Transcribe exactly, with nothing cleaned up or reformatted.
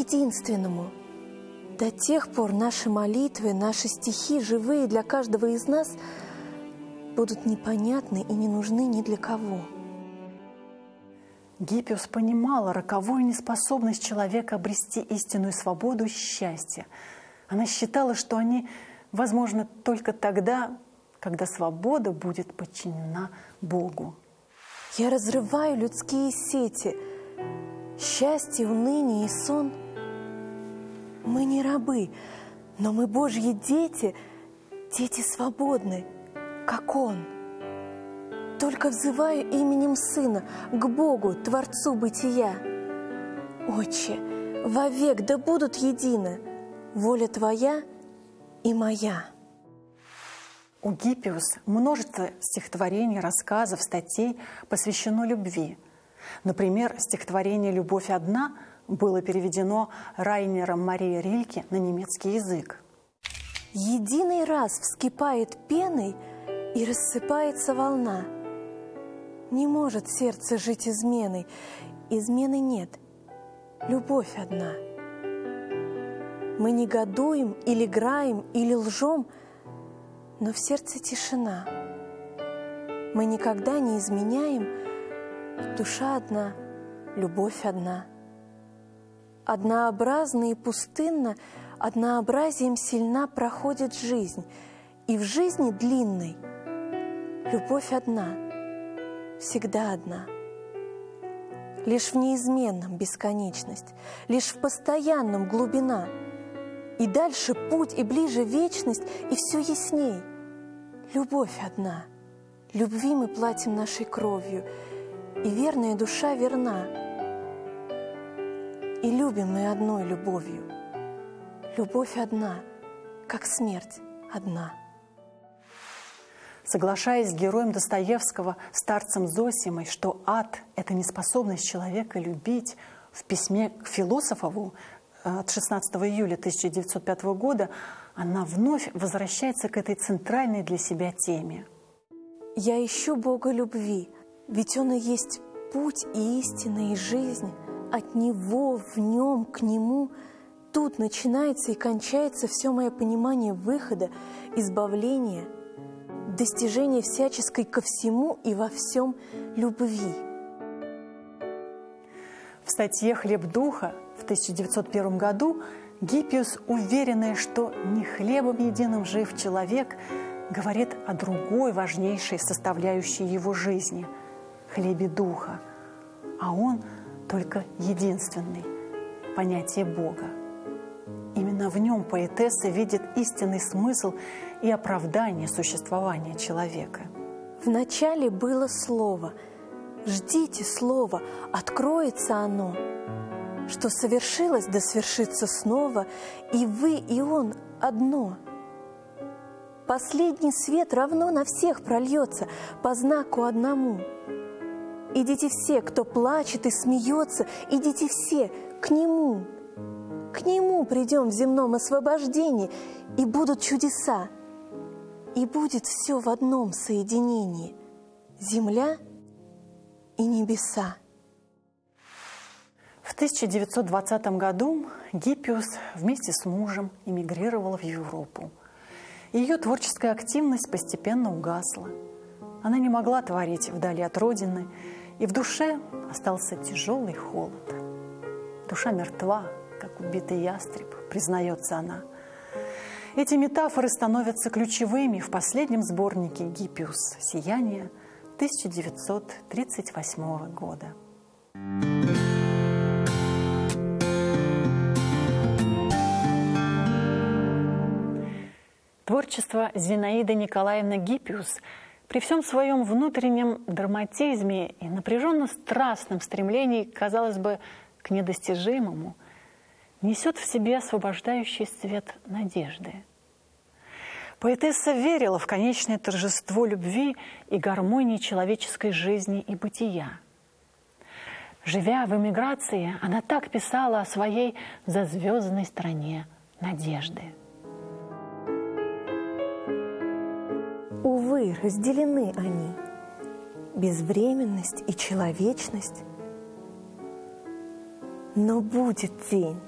единственному. До тех пор наши молитвы, наши стихи, живые для каждого из нас, будут непонятны и не нужны ни для кого. Гиппиус понимала роковую неспособность человека обрести истинную свободу и счастье. Она считала, что они возможны только тогда, когда свобода будет подчинена Богу. Я разрываю людские сети, счастье, уныние и сон. Мы не рабы, но мы Божьи дети, дети свободны, как Он. Только взываю именем Сына к Богу, Творцу бытия. Отче, вовек да будут едины воля Твоя и моя. У Гиппиус множество стихотворений, рассказов, статей посвящено любви. Например, стихотворение «Любовь одна» было переведено Райнером Марией Рильке на немецкий язык. Единый раз вскипает пеной и рассыпается волна. Не может сердце жить изменой, измены нет, любовь одна. Мы негодуем или играем, или лжем, но в сердце тишина. Мы никогда не изменяем, душа одна, любовь одна. Однообразно и пустынно, однообразием сильна проходит жизнь, и в жизни длинной любовь одна, всегда одна. Лишь в неизменном бесконечность, лишь в постоянном глубина. И дальше путь, и ближе вечность, и все ясней. Любовь одна. Любви мы платим нашей кровью, и верная душа верна. И любим мы одной любовью. Любовь одна, как смерть одна. Соглашаясь с героем Достоевского, старцем Зосимой, что ад – это неспособность человека любить, в письме к Философову от шестнадцатого июля тысяча девятьсот пятого года она вновь возвращается к этой центральной для себя теме. «Я ищу Бога любви, ведь Он и есть путь и истина, и жизнь. От Него, в Нем, к Нему. Тут начинается и кончается все мое понимание выхода, избавления, достижения всяческой ко всему и во всем любви». В статье «Хлеб духа» в тысяча девятьсот первом году Гиппиус, уверенная, что не хлебом единым жив человек, говорит о другой важнейшей составляющей его жизни – хлебе духа, а он только единственный – понятие Бога. Именно в нем поэтесса видит истинный смысл и оправдание существования человека. «Вначале было Слово. Ждите Слова, откроется оно. Что совершилось, да свершится снова, и вы, и Он одно. Последний свет равно на всех прольется по знаку одному. Идите все, кто плачет и смеется, идите все к Нему. К Нему придем в земном освобождении, и будут чудеса. И будет все в одном соединении – земля и небеса». В тысяча девятьсот двадцатом году Гиппиус вместе с мужем эмигрировала в Европу. Ее творческая активность постепенно угасла. Она не могла творить вдали от родины, и в душе остался тяжелый холод. Душа мертва, как убитый ястреб, признается она. Эти метафоры становятся ключевыми в последнем сборнике «Гиппиус. Сияние» тысяча девятьсот тридцать восьмого года. Творчество Зинаиды Николаевны Гиппиус при всем своем внутреннем драматизме и напряженно-страстном стремлении, казалось бы, к недостижимому, несет в себе освобождающий свет надежды. Поэтесса верила в конечное торжество любви и гармонии человеческой жизни и бытия. Живя в эмиграции, она так писала о своей зазвездной стране надежды. Увы, разделены они, безвременность и человечность. Но будет день,